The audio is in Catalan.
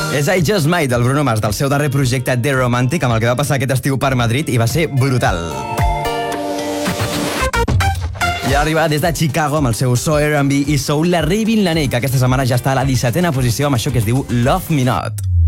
És I Just Might del Bruno Mars, del seu darrer projecte The Romantic, amb el que va passar aquest estiu per Madrid i va ser brutal. I ha arribat des de Chicago amb el seu So R&B i Soul, la Ravin Laney, que aquesta setmana ja està a la 17a posició amb això que es diu Love Me Not.